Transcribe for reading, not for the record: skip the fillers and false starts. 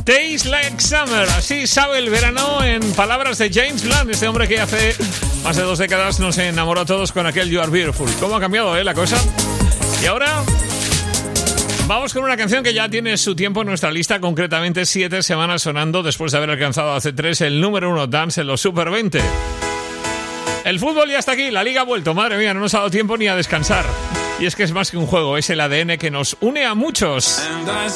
Tastes Like Summer, así sabe el verano en palabras de James Blunt, este hombre que hace más de 2 décadas nos enamoró a todos con aquel You Are Beautiful. ¿Cómo ha cambiado la cosa? Y ahora vamos con una canción que ya tiene su tiempo en nuestra lista, concretamente 7 semanas sonando después de haber alcanzado hace 3 el número 1 dance en los Super 20. El fútbol ya está aquí, la liga ha vuelto, madre mía, no nos ha dado tiempo ni a descansar. Y es que es más que un juego, es el ADN que nos une a muchos.